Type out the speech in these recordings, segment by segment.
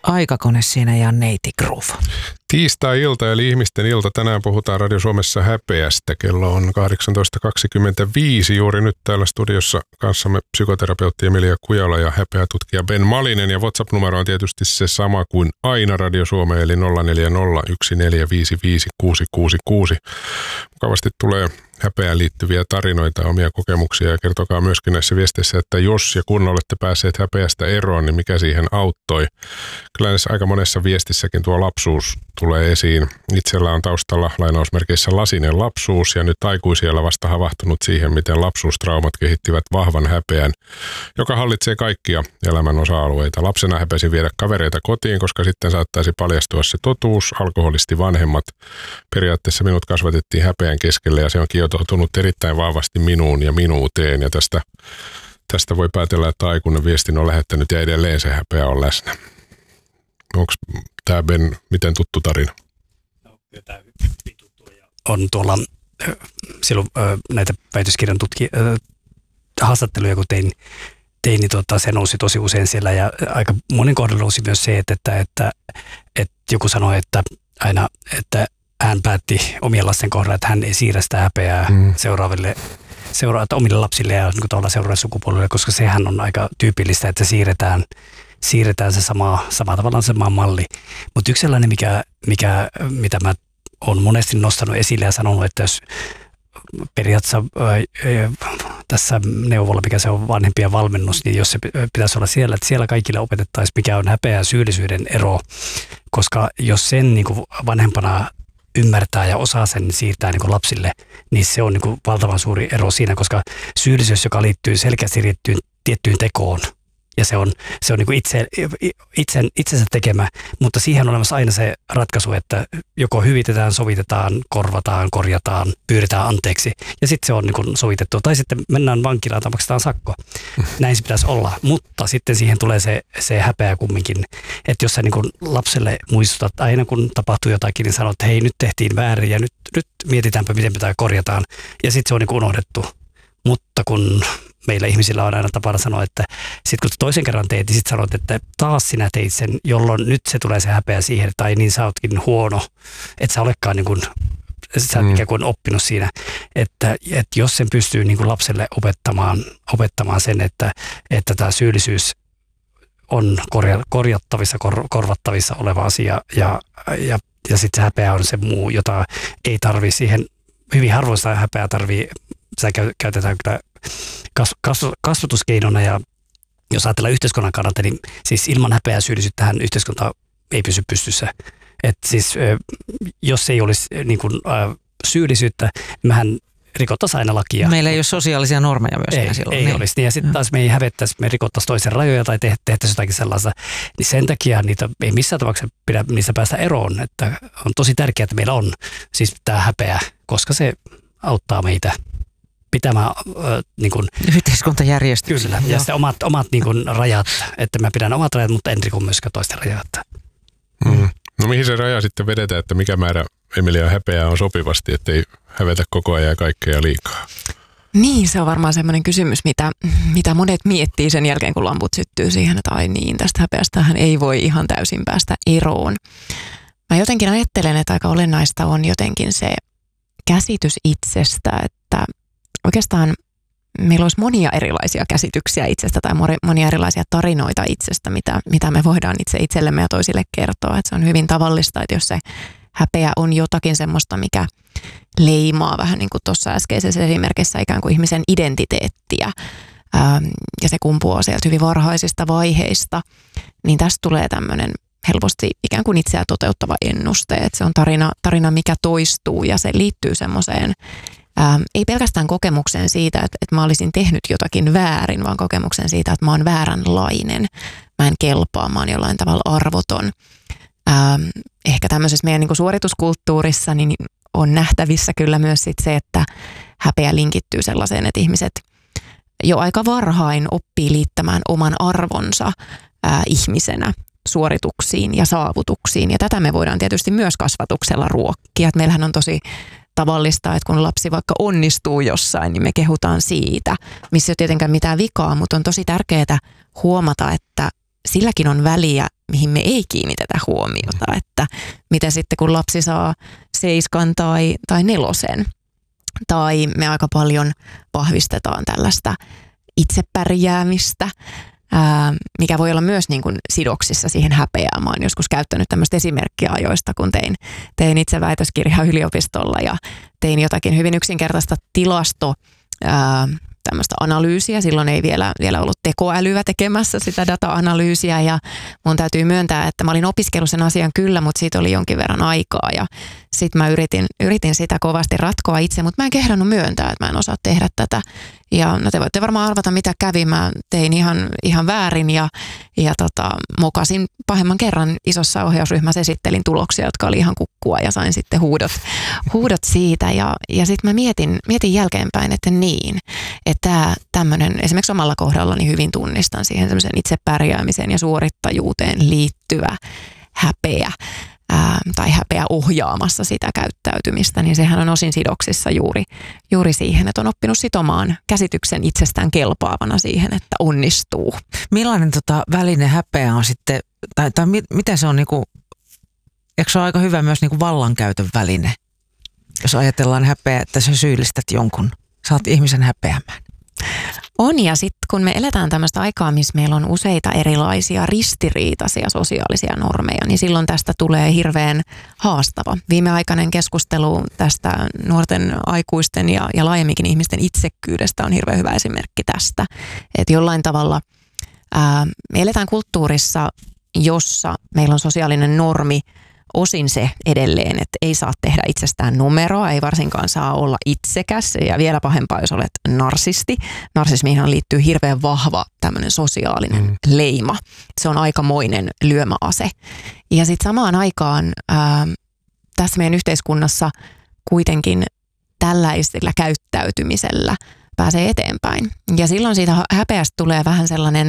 Aikakone siinä ja neiti Groove. Tiistai-ilta eli ihmisten ilta. Tänään puhutaan Radio Suomessa häpeästä. Kello on 18.25. Juuri nyt täällä studiossa kanssamme psykoterapeutti Emilia Kujala ja häpeätutkija Ben Malinen. Ja WhatsApp-numero on tietysti se sama kuin aina Radio Suomeen, eli 0401455666. Mukavasti tulee häpeään liittyviä tarinoita, omia kokemuksia ja kertokaa myöskin näissä viesteissä, että jos ja kun olette päässeet häpeästä eroon, niin mikä siihen auttoi. Kyllä näissä aika monessa viestissäkin tuo lapsuus tulee esiin. Itsellä on taustalla lainausmerkeissä lasinen lapsuus ja nyt aikuisiellä vasta havahtunut siihen, miten lapsuustraumat kehittivät vahvan häpeän, joka hallitsee kaikkia elämän osa-alueita. Lapsena häpesin viedä kavereita kotiin, koska sitten saattaisi paljastua se totuus, alkoholisti vanhemmat. Periaatteessa minut kasvatettiin häpeän keskelle ja se on kietoutunut erittäin vahvasti minuun ja minuuteen ja tästä voi päätellä, että aikuinen viestin on lähettänyt ja edelleen se häpeä on läsnä. Onko tämä Ben miten tuttu tarina? No, kyllä tämä hyvin tuttu. On tuolla silloin näitä väitöskirjan haastatteluja, kun tein niin se nousi tosi usein siellä ja aika monin kohdalla nousi myös se, että joku sanoi, että aina, että hän päätti omien lasten kohdalla, että hän ei siirrä sitä häpeää omille lapsille ja niin seuraavalle sukupolvelle, koska sehän on aika tyypillistä, että siirretään se sama tavallaan sama malli. Mutta yksi sellainen, mitä mä oon monesti nostanut esille ja sanonut, että jos periaatteessa tässä neuvolla, mikä se on vanhempien valmennus, niin jos se pitäisi olla siellä, että siellä kaikille opetettaisiin, mikä on häpeä ja syyllisyyden ero, koska jos sen niin kuin vanhempana ymmärtää ja osaa sen siirtää niin kuin lapsille, niin se on niin kuin valtavan suuri ero siinä, koska syyllisyys, joka liittyy selkeästi tiettyyn tekoon, ja se on niin kuin itsensä tekemä, mutta siihen on olemassa aina se ratkaisu, että joko hyvitetään, sovitetaan, korvataan, korjataan, pyydetään anteeksi ja sitten se on niin kuin sovitettu. Tai sitten mennään vankilaan tai maksetaan sakko. Näin se pitäisi olla, mutta sitten siihen tulee se häpeä kumminkin, että jos sä niin kuin lapselle muistutat aina kun tapahtuu jotakin, niin sanot, että hei nyt tehtiin väärin ja nyt mietitäänpä miten pitää korjataan ja sitten se on niin kuin unohdettu. Mutta kun meillä ihmisillä on aina tapana sanoa, että sitten kun toisen kerran teet, niin sitten sanot, että taas sinä teit sen, jolloin nyt se tulee se häpeä siihen, tai niin sä ootkin huono, että sä olekaan niin kuin, sä oot ikään kuin oppinut siinä, että jos sen pystyy niin kuin lapselle opettamaan sen, että tämä syyllisyys on korjattavissa, korvattavissa oleva asia, ja sitten se häpeä on se muu, jota ei tarvitse siihen, hyvin harvoin sitä häpeää tarvitsee, sitä käytetään kyllä kasvatuskeinona ja jos ajatellaan yhteiskunnan kannalta, niin siis ilman häpeää syyllisyyttähän yhteiskunta ei pysy pystyssä. Että siis jos ei olisi niin kuin, syyllisyyttä, mehän rikottaisiin aina lakia. Meillä ei ole sosiaalisia normeja myöskään silloin. Ei olisi. Ja sitten taas me ei hävettäisi, me rikottaisiin toisen rajoja tai tehtäisiin jotakin sellaista. Niin sen takia niitä ei missään tapauksessa pidä niistä päästä eroon. Että on tosi tärkeää, että meillä on siis tämä häpeä, koska se auttaa meitä pitämään niin kuin yhteiskuntajärjestys. Kyllä, ja sitten omat niin kuin rajat, että mä pidän omat rajat, mutta en riko myöskään toisten rajat. No mihin se raja sitten vedetään, että mikä määrä Emilia häpeää on sopivasti, ettei hävetä koko ajan kaikkea liikaa? Niin, se on varmaan semmoinen kysymys, mitä monet miettii sen jälkeen, kun lamput syttyy siihen, että ai niin, tästä häpeästähän ei voi ihan täysin päästä eroon. Mä jotenkin ajattelen, että aika olennaista on jotenkin se käsitys itsestä, että oikeastaan meillä olisi monia erilaisia käsityksiä itsestä tai monia erilaisia tarinoita itsestä, mitä me voidaan itsellemme ja toisille kertoa. Että se on hyvin tavallista, että jos se häpeä on jotakin semmoista, mikä leimaa vähän niin kuin tuossa äskeisessä esimerkissä ikään kuin ihmisen identiteettiä ja se kumpuaa sieltä hyvin varhaisista vaiheista, niin tästä tulee tämmöinen helposti ikään kuin itseä toteuttava ennuste. Että se on tarina, mikä toistuu ja se liittyy semmoiseen ei pelkästään kokemukseen siitä, että mä olisin tehnyt jotakin väärin, vaan kokemukseen siitä, että mä oon vääränlainen. Mä en kelpaa, mä oon jollain tavalla arvoton. Ehkä tämmöisessä meidän niin kuin suorituskulttuurissa niin on nähtävissä kyllä myös sit se, että häpeä linkittyy sellaiseen, että ihmiset jo aika varhain oppii liittämään oman arvonsa ihmisenä suorituksiin ja saavutuksiin. Ja tätä me voidaan tietysti myös kasvatuksella ruokkia. Et meillähän on tosi tavallista, että kun lapsi vaikka onnistuu jossain, niin me kehutaan siitä, missä ei ole tietenkään mitään vikaa, mutta on tosi tärkeää huomata, että silläkin on väliä, mihin me ei kiinnitetä huomiota, että mitä sitten kun lapsi saa 7 tai 4, tai me aika paljon vahvistetaan tällaista itsepärjäämistä, mikä voi olla myös niin kuin sidoksissa siihen häpeään. Mä oon joskus käyttänyt tämmöistä esimerkkiä ajoista, kun tein itse väitöskirjaa yliopistolla ja tein jotakin hyvin yksinkertaista tämmöistä analyysiä. Silloin ei vielä ollut tekoälyä tekemässä sitä data-analyysiä ja mun täytyy myöntää, että mä olin opiskellut sen asian kyllä, mutta siitä oli jonkin verran aikaa ja sitten mä yritin sitä kovasti ratkoa itse, mutta mä en kehdannut myöntää, että mä en osaa tehdä tätä. Ja no te voitte varmaan arvata, mitä kävi. Mä tein ihan väärin ja mokasin pahemman kerran isossa ohjausryhmässä, esittelin tuloksia, jotka oli ihan kukkua ja sain sitten huudot siitä. Ja sitten mä mietin jälkeenpäin, että niin, että tämmöinen esimerkiksi omalla kohdallani hyvin tunnistan siihen semmoisen itsepärjäämiseen ja suorittajuuteen liittyvä häpeä. Tai häpeä ohjaamassa sitä käyttäytymistä, niin sehän on osin sidoksissa juuri siihen, että on oppinut sitomaan käsityksen itsestään kelpaavana siihen, että onnistuu. Millainen väline häpeä on sitten, tai miten se on niinku, eikö se ole aika hyvä myös niinku vallankäytön väline, jos ajatellaan häpeä, että sä syyllistät jonkun, saat ihmisen häpeämään? On, ja sitten kun me eletään tämmöistä aikaa, missä meillä on useita erilaisia ristiriitaisia sosiaalisia normeja, niin silloin tästä tulee hirveän haastava. Viimeaikainen keskustelu tästä nuorten aikuisten ja laajemminkin ihmisten itsekkyydestä on hirveän hyvä esimerkki tästä. Että jollain tavalla me eletään kulttuurissa, jossa meillä on sosiaalinen normi, osin se edelleen, että ei saa tehdä itsestään numeroa, ei varsinkaan saa olla itsekäs ja vielä pahempaa, jos olet narsisti. Narsismiinhan liittyy hirveän vahva tämmöinen sosiaalinen leima. Se on aikamoinen lyömäase. Ja sitten samaan aikaan tässä meidän yhteiskunnassa kuitenkin tällaisella käyttäytymisellä pääsee eteenpäin. Ja silloin siitä häpeästä tulee vähän sellainen,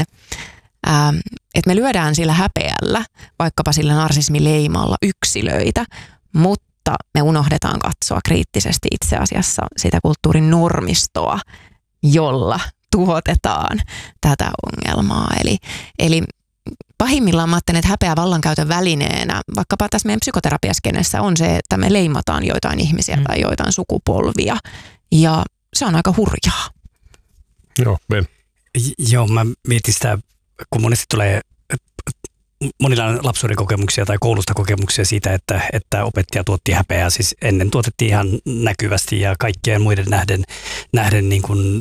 että me lyödään sillä häpeällä, vaikkapa sillä narsismileimalla yksilöitä, mutta me unohdetaan katsoa kriittisesti itse asiassa sitä kulttuurin normistoa, jolla tuotetaan tätä ongelmaa. Eli pahimmillaan mä ajattelen, että häpeä vallankäytön välineenä, vaikkapa tässä meidän psykoterapiaskenessä on se, että me leimataan joitain ihmisiä tai joitain sukupolvia, ja se on aika hurjaa. Joo, Ben. Joo, mä mietin sitä, kun monesti tulee, monilla on lapsuuden kokemuksia tai koulusta kokemuksia siitä, että opettaja tuotti häpeää. Siis ennen tuotettiin ihan näkyvästi ja kaikkien muiden nähden niin kuin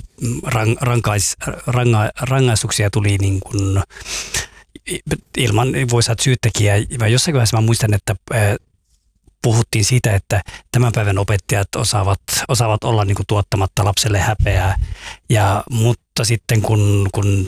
rangaistuksia tuli niin kuin ilman voi saada syyttäkiä. Jossakin vaiheessa mä muistan, että puhuttiin siitä, että tämän päivän opettajat osaavat olla niin kuin tuottamatta lapselle häpeää. Mutta sitten kun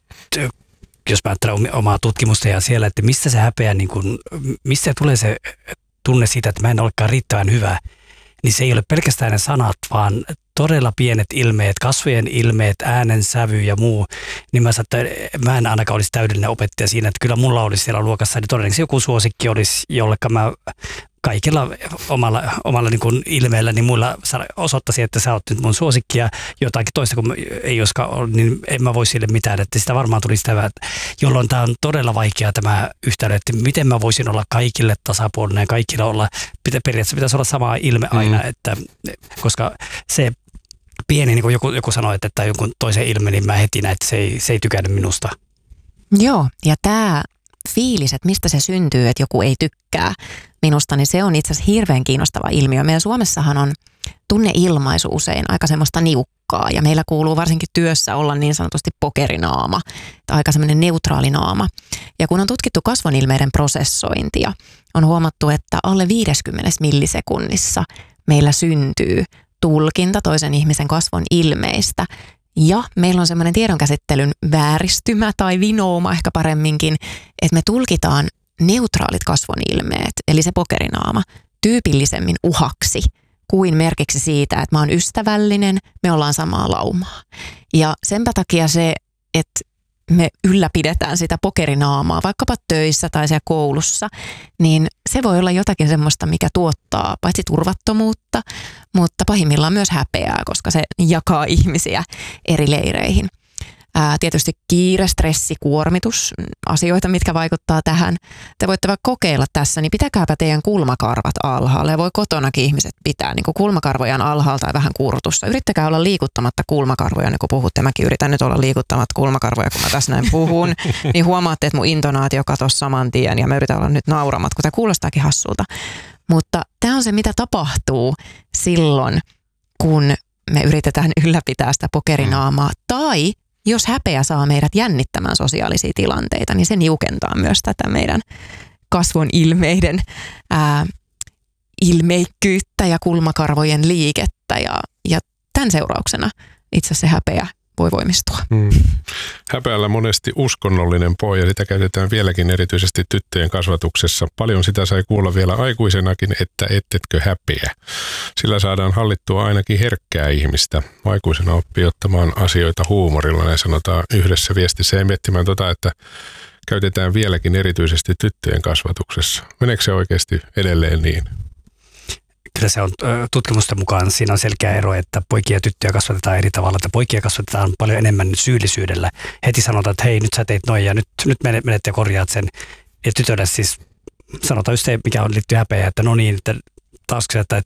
jos mä ajattelen omaa tutkimusta ja siellä, että mistä se häpeä, niin kun, mistä tulee se tunne siitä, että mä en olekaan riittävän hyvä, niin se ei ole pelkästään ne sanat, vaan todella pienet ilmeet, kasvojen ilmeet, äänen sävy ja muu. Niin mä sanoin, että mä en ainakaan olisi täydellinen opettaja siinä, että kyllä mulla olisi siellä luokassa, niin todennäköisesti joku suosikki olisi, jolleka mä kaikilla omalla niin kuin ilmeellä, niin muilla osoittaisi, että sä oot nyt mun suosikki ja jotakin toista, kun ei olisikaan ollut, niin en mä voi sille mitään. Että sitä varmaan tuli sitä, jolloin tämä on todella vaikea tämä yhtälö, että miten mä voisin olla kaikille tasapuolinen ja kaikilla olla, periaatteessa pitäisi olla sama ilme aina, että, koska se pieni, niin kuin joku sanoi, että jonkun toisen ilme, niin mä heti näin, että se ei tykännyt minusta. Joo, ja tämä fiilis, että mistä se syntyy, että joku ei tykkää minusta, niin se on itse asiassa hirveän kiinnostava ilmiö. Meillä Suomessahan on tunneilmaisu usein aika semmoista niukkaa, ja meillä kuuluu varsinkin työssä olla niin sanotusti pokerinaama, tai aika semmoinen neutraali naama. Ja kun on tutkittu kasvonilmeiden prosessointia, on huomattu, että alle 50 millisekunnissa meillä syntyy tulkinta toisen ihmisen kasvon ilmeistä, ja meillä on semmoinen tiedonkäsittelyn vääristymä tai vinouma ehkä paremminkin, että me tulkitaan neutraalit kasvonilmeet, eli se pokerinaama, tyypillisemmin uhaksi kuin merkiksi siitä, että mä oon ystävällinen, me ollaan samaa laumaa. Ja senpä takia se, että me ylläpidetään sitä pokerinaamaa vaikkapa töissä tai siellä koulussa, niin se voi olla jotakin semmoista, mikä tuottaa paitsi turvattomuutta, mutta pahimmillaan myös häpeää, koska se jakaa ihmisiä eri leireihin. Tietysti kiire, stressi, kuormitus, asioita, mitkä vaikuttaa tähän. Te voitte vaikka kokeilla tässä, niin pitäkääpä teidän kulmakarvat alhaalla. Ja voi kotonakin ihmiset pitää niin kuin kulmakarvojaan alhaalla tai vähän kurtussa. Yrittäkää olla liikuttamatta kulmakarvoja, niin kuin puhutte. Mäkin yritän nyt olla liikuttamatta kulmakarvoja, kun mä tässä näin puhun. Niin huomaatte, että mun intonaatio katosi saman tien ja mä yritän olla nyt nauramat, kun tämä kuulostaakin hassulta. Mutta tämä on se, mitä tapahtuu silloin, kun me yritetään ylläpitää sitä pokerinaamaa. Tai jos häpeä saa meidät jännittämään sosiaalisia tilanteita, niin se niukentaa myös tätä meidän kasvon ilmeiden ilmeikkyyttä ja kulmakarvojen liikettä. Ja tämän seurauksena itse asiassa se häpeä voi voimistua. Häpeällä monesti uskonnollinen pohja, sitä käytetään vieläkin erityisesti tyttöjen kasvatuksessa. Paljon sitä sai kuulla vielä aikuisenakin, että ettetkö häpeä. Sillä saadaan hallittua ainakin herkkää ihmistä. Aikuisena oppii ottamaan asioita huumorilla, näin sanotaan yhdessä viestissä. Ja miettimään että käytetään vieläkin erityisesti tyttöjen kasvatuksessa. Meneekö se oikeasti edelleen niin? Kyllä se on tutkimusten mukaan, siinä on selkeä ero, että poikia ja tyttöjä kasvatetaan eri tavalla, että poikia kasvatetaan paljon enemmän syyllisyydellä. Heti sanotaan, että hei, nyt sä teit noin ja nyt menet ja korjaat sen. Ja tytölle siis sanotaan just se, mikä on liittyy häpeä, että no niin, että taas että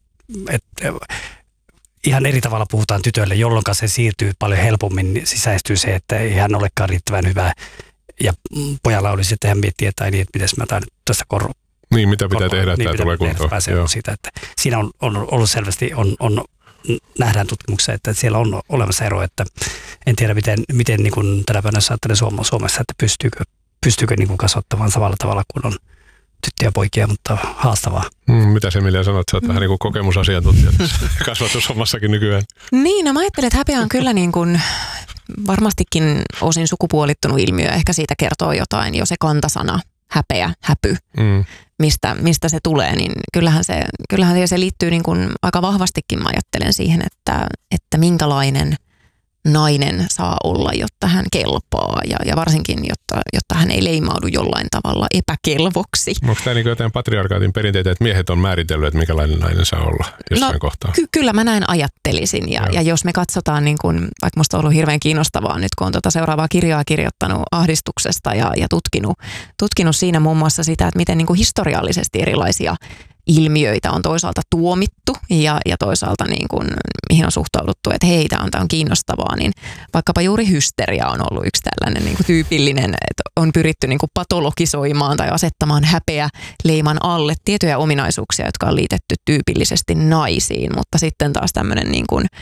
ihan eri tavalla puhutaan tytölle, jolloin se siirtyy paljon helpommin, niin sisäistyy se, että ei hän olekaan riittävän hyvä. Ja pojalla olisi, että hän miettii, että ai niin, että miten mä tämän tässä Niin, mitä pitää tehdä, että tämä tulee kuntoon. Siitä, että siinä on ollut selvästi, nähdään tutkimuksessa, että siellä on olemassa ero, että en tiedä miten niin kuin tänä päivänä ajattelee Suomessa, että pystyykö niin kuin kasvattamaan samalla tavalla kuin on tyttöjä ja poikia, mutta haastavaa. Mitä Emilia sanot? Sä oot vähän niin kuin kokemusasiantuntija kasvatushommassakin nykyään. Niin, no mä ajattelen, että häpeä on kyllä niin kuin varmastikin osin sukupuolittunut ilmiö. Ehkä siitä kertoo jotain jo se kantasana. Häpeä, häpy, mistä se tulee, niin kyllähän se liittyy niin kuin aika vahvastikin, mä ajattelen siihen, että minkälainen nainen saa olla, jotta hän kelpaa ja varsinkin, jotta hän ei leimaudu jollain tavalla epäkelvoksi. Onko tämä niin jotain patriarkaatin perinteitä, että miehet on määritellyt, että minkälainen nainen saa olla jossain kohtaa? Kyllä mä näin ajattelisin ja jos me katsotaan, niin kun, vaikka musta on ollut hirveän kiinnostavaa nyt, kun on seuraavaa kirjaa kirjoittanut ahdistuksesta ja tutkinut siinä muun muassa sitä, että miten niin kuin historiallisesti erilaisia ilmiöitä on toisaalta tuomittu ja toisaalta niin kuin, mihin on suhtauduttu, että hei, tämä on kiinnostavaa, niin vaikkapa juuri hysteria on ollut yksi tällainen niin kuin tyypillinen, että on pyritty niin kuin patologisoimaan tai asettamaan häpeä leiman alle tiettyjä ominaisuuksia, jotka on liitetty tyypillisesti naisiin, mutta sitten taas tämmöinen niin kuin,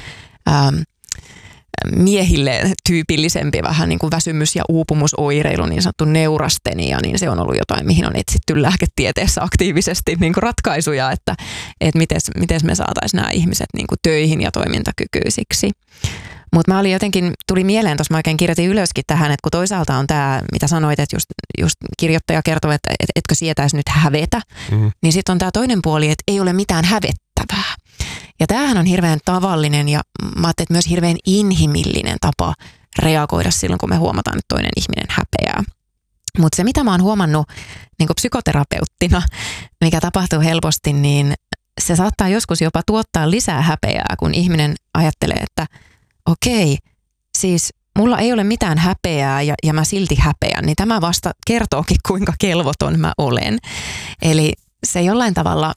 miehille tyypillisempi vähän niin kuin väsymys- ja uupumusoireilu, niin sanottu neurastenia, niin se on ollut jotain, mihin on etsitty lääketieteessä aktiivisesti niin kuin ratkaisuja, että miten me saataisiin nämä ihmiset niin kuin töihin ja toimintakykyisiksi. Mutta mä olin jotenkin, tuli mieleen, tuossa mä oikein kirjoitin ylöskin tähän, että kun toisaalta on tämä, mitä sanoit, että just kirjoittaja kertoo, että etkö sietäisi nyt hävetä, niin sitten on tämä toinen puoli, että ei ole mitään hävettävää. Ja tämähän on hirveän tavallinen ja mä ajattelin, että myös hirveän inhimillinen tapa reagoida silloin, kun me huomataan, että toinen ihminen häpeää. Mutta se, mitä mä oon huomannut niin kuin psykoterapeuttina, mikä tapahtuu helposti, niin se saattaa joskus jopa tuottaa lisää häpeää, kun ihminen ajattelee, että okei, siis mulla ei ole mitään häpeää ja mä silti häpeän, niin tämä vasta kertookin, kuinka kelvoton mä olen. Eli se jollain tavalla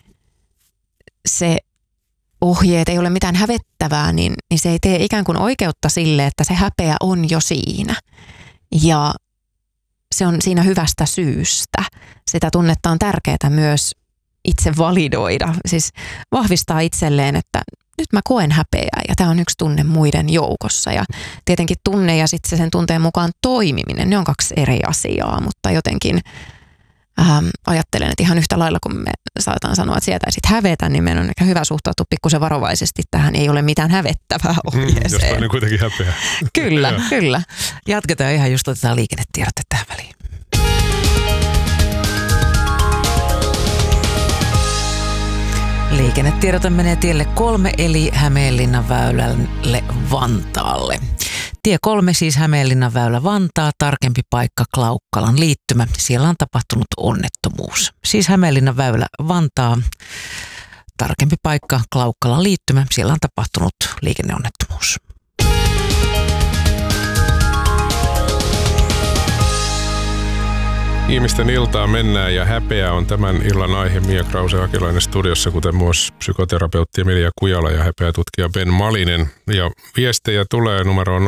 se ohjeet ei ole mitään hävettävää, niin se ei tee ikään kuin oikeutta sille, että se häpeä on jo siinä. Ja se on siinä hyvästä syystä. Sitä tunnetta on tärkeää myös itse validoida, siis vahvistaa itselleen, että nyt mä koen häpeää ja tämä on yksi tunne muiden joukossa. Ja tietenkin tunne ja sitten sen tunteen mukaan toimiminen, ne on kaksi eri asiaa, mutta jotenkin ajattelen, että ihan yhtä lailla kun me saataan sanoa, että sietäisit hävetä, niin meidän on ehkä hyvä suhtautua pikkusen varovaisesti tähän. Ei ole mitään hävettävää ohjeeseen. Jos toinen kuitenkin häpeää. Kyllä. Jatketaan ihan just otetaan liikennetiedot tähän väliin. Liikennetiedote menee tielle 3 eli Hämeenlinnan väylälle Vantaalle. Tie 3 siis Hämeenlinnan väylä Vantaa, tarkempi paikka Klaukkalan liittymä. Siellä on tapahtunut onnettomuus. Siis Hämeenlinnan väylä Vantaa, tarkempi paikka Klaukkalan liittymä. Siellä on tapahtunut liikenneonnettomuus. Ihmisten iltaa mennään ja häpeä on tämän illan aihe. Mia Krause-Akilainen studiossa, kuten myös psykoterapeutti Emilia Kujala ja häpeätutkija Ben Malinen. Ja viestejä tulee numeroon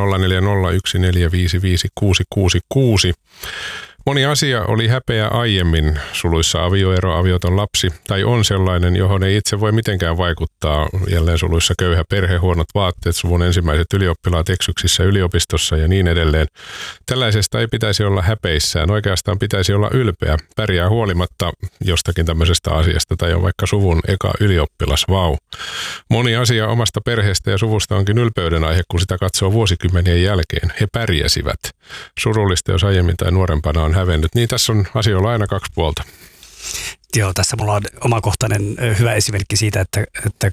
0401455666. Moni asia oli häpeä aiemmin, suluissa avioero, avioton lapsi, tai on sellainen, johon ei itse voi mitenkään vaikuttaa. Jälleen suluissa köyhä perhe, huonot vaatteet, suvun ensimmäiset ylioppilaat eksyksissä yliopistossa ja niin edelleen. Tällaisesta ei pitäisi olla häpeissään, oikeastaan pitäisi olla ylpeä. Pärjää huolimatta jostakin tämmöisestä asiasta, tai on vaikka suvun eka ylioppilas, vau. Moni asia omasta perheestä ja suvusta onkin ylpeyden aihe, kun sitä katsoo vuosikymmenien jälkeen. He pärjäsivät. Surullista, jos aiemmin tai nuorempana on hävennyt. Niin tässä on asioilla aina kaksi puolta. Joo, tässä mulla on omakohtainen hyvä esimerkki siitä, että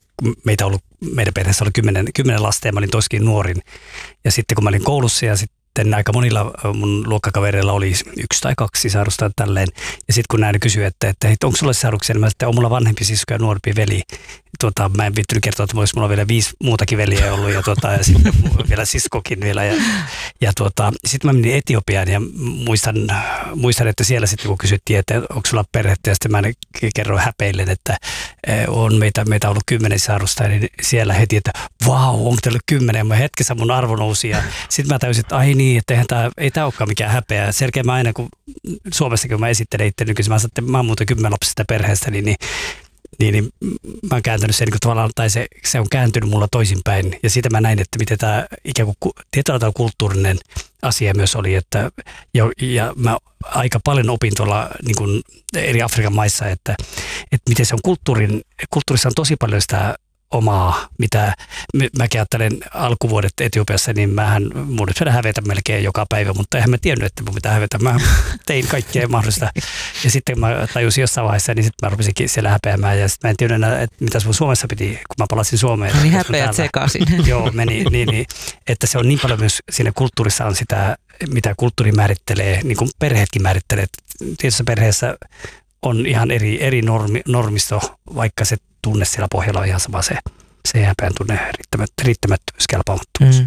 meidän perheessä oli 10 lasta ja mä olin toskin nuorin. Ja sitten kun mä olin koulussa ja sitten aika monilla mun luokkakavereilla oli 1 tai 2 sisarusta tälleen. Ja sitten kun näin kysyi, että onko sulla sisaruksia, niin mä sitten on mulla vanhempi sisko ja nuorempi veli. Mä en viittynyt kertoa, että mulla on vielä 5 muutakin veliä ollut ja sitten vielä siskokin vielä. Ja sitten mä menin Etiopiaan ja muistan, että siellä sitten kun kysyttiin, että onko sulla perhettä ja sitten mä kerroin häpeillen, että on meitä ollut 10 sisarusta, niin siellä heti, että vau, onko teillä 10? Ja mä hetkessä mun arvo nousi ja sitten mä täysin, että ai niin, että ei tämä olekaan mikään häpeä. Selkeä mä aina, kun Suomessakin kun mä esittelen itse nykyisin, mä oon muuten 10 lapsista perheestä, niin mä oon kääntänyt sen niin tavallaan, tai se on kääntynyt mulla toisinpäin. Ja siitä mä näin, että miten tämä ikään kuin tietyllä tavalla kulttuurinen asia myös oli, että ja mä aika paljon opin tuolla niin kuin eri Afrikan maissa, että miten se on kulttuurissa on tosi paljon sitä omaa, mitä mäkin ajattelen alkuvuodet Etiopiassa, niin mun nyt pitää hävetä melkein joka päivä, mutta eihän mä tiennyt, että mun pitää hävetä. Mä tein kaikkea mahdollista. Ja sitten mä tajusin jossain vaiheessa, niin sitten mä rupesinkin siellä häpeämään. Ja sitten mä en tiennyt enää, että mitä sun Suomessa piti, kun mä palasin Suomeen. Niin häpeät sekaisin. Joo, meni niin. Että se on niin paljon myös, siinä kulttuurissa on sitä, mitä kulttuuri määrittelee, niin kuin perheetkin määrittelee. Tietyssä perheessä on ihan eri normisto, vaikka se tunne siellä pohjalla on ihan sama se häpeän tunne, riittämättömyys, kelpaamattomuus.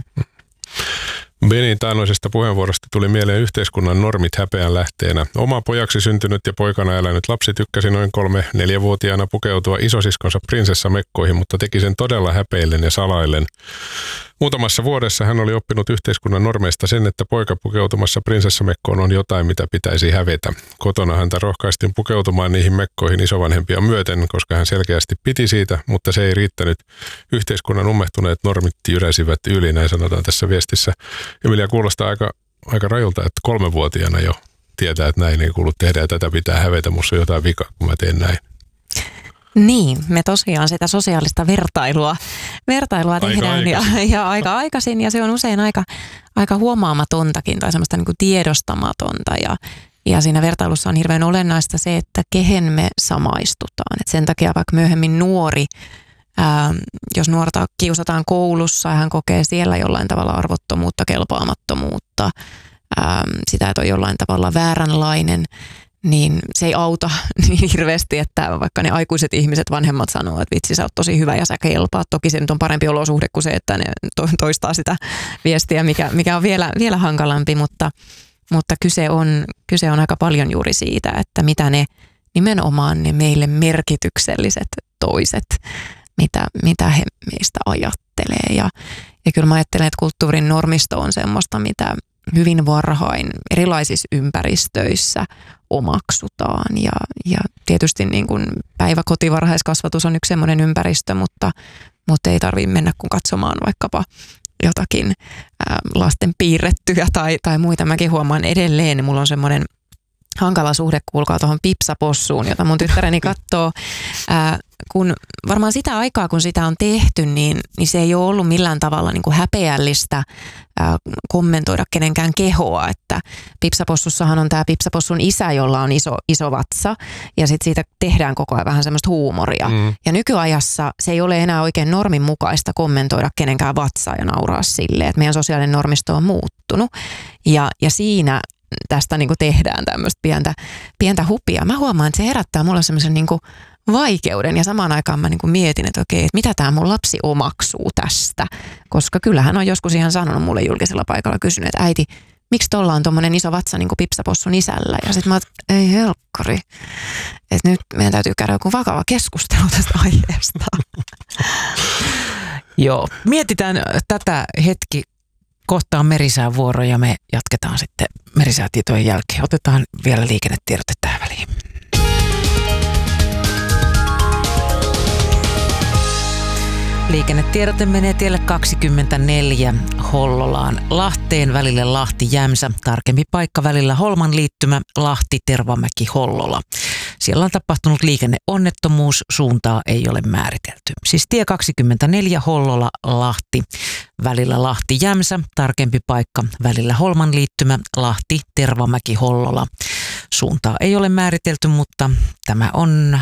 Benin taannoisesta puheenvuorosta tuli mieleen yhteiskunnan normit häpeän lähteenä. Oma pojaksi syntynyt ja poikana elänyt lapsi tykkäsi noin 3-4-vuotiaana pukeutua isosiskonsa prinsessamekkoihin, mutta teki sen todella häpeillen ja salaillen. Muutamassa vuodessa hän oli oppinut yhteiskunnan normeista sen, että poika pukeutumassa prinsessamekkoon on jotain, mitä pitäisi hävetä. Kotona häntä rohkaistiin pukeutumaan niihin mekkoihin isovanhempia myöten, koska hän selkeästi piti siitä, mutta se ei riittänyt. Yhteiskunnan ummehtuneet normit jyräsivät yli, näin sanotaan tässä viestissä. Emilia, kuulostaa aika rajulta, että 3-vuotiaana jo tietää, että näin ei kuulu tehdä ja tätä pitää hävetä, musta on jotain vikaa, kun mä teen näin. Niin, me tosiaan sitä sosiaalista vertailua tehdään ja aika aikaisin ja se on usein aika huomaamatontakin tai semmoista niin kuin tiedostamatonta ja siinä vertailussa on hirveän olennaista se, että kehen me samaistutaan. Et sen takia vaikka myöhemmin nuori, jos nuorta kiusataan koulussa ja hän kokee siellä jollain tavalla arvottomuutta, kelpaamattomuutta, sitä, että on jollain tavalla vääränlainen, niin se ei auta niin hirveästi, että vaikka ne aikuiset ihmiset, vanhemmat sanoo, että vitsi sä oot tosi hyvä ja sä kelpaat. Toki se nyt on parempi olosuhde kuin se, että ne toistaa sitä viestiä, mikä on vielä hankalampi, mutta kyse on aika paljon juuri siitä, että mitä ne nimenomaan ne meille merkitykselliset toiset, mitä he meistä ajattelee. Ja kyllä mä ajattelen, että kulttuurin normisto on semmoista, mitä hyvin varhain erilaisissa ympäristöissä omaksutaan ja tietysti niin kuin päiväkotivarhaiskasvatus on yksi semmoinen ympäristö, mutta ei tarvitse mennä kun katsomaan vaikkapa jotakin lasten piirrettyjä tai muita. Mäkin huomaan edelleen, mulla on semmoinen hankala suhde, kuulkaa tuohon Pipsapossuun, jota mun tyttäreni katsoo. Kun varmaan sitä aikaa, kun sitä on tehty, niin se ei ole ollut millään tavalla niin kuin häpeällistä kommentoida kenenkään kehoa. Että Pipsapossussahan on tämä Pipsapossun isä, jolla on iso vatsa, ja sitten siitä tehdään koko ajan vähän semmoista huumoria. Ja nykyajassa se ei ole enää oikein normin mukaista kommentoida kenenkään vatsaa ja nauraa silleen, että meidän sosiaalinen normisto on muuttunut. Ja siinä tästä niin kuin tehdään tämmöistä pientä hupia. Mä huomaan, että se herättää mulle semmoisen niin kuin vaikeuden ja samaan aikaan mä niin kuin mietin, että okei, että mitä tämä mun lapsi omaksuu tästä. Koska kyllähän on joskus ihan sanonut mulle julkisella paikalla kysynyt, että äiti, miksi tuolla on tommonen iso vatsa niin kuin Pipsapossun isällä. Ja sitten mä oon, ei helkkari, että nyt meidän täytyy käydä joku vakava keskustelu tästä aiheesta. Joo, mietitään tätä hetki. Kohta on merisään vuoro ja me jatketaan sitten merisäätietojen jälkeen. Otetaan vielä liikennetiedote tähän väliin. Liikennetiedote menee tielle 24 Hollolaan Lahteen välille Lahti-Jämsä. Tarkempi paikka välillä Holman liittymä Lahti-Tervamäki-Hollola. Siellä on tapahtunut liikenneonnettomuus, suuntaa ei ole määritelty. Siis tie 24 Hollola-Lahti välillä Lahti-Jämsä. Tarkempi paikka välillä Holman liittymä Lahti-Tervamäki-Hollola. Suuntaa ei ole määritelty, mutta tämä on